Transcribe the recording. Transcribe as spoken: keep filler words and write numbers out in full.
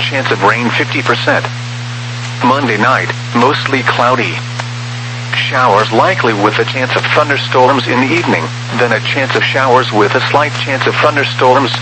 chance of rain fifty percent. Monday night, mostly cloudy. Showers likely with a chance of thunderstorms in the evening, then a chance of showers with a slight chance of thunderstorms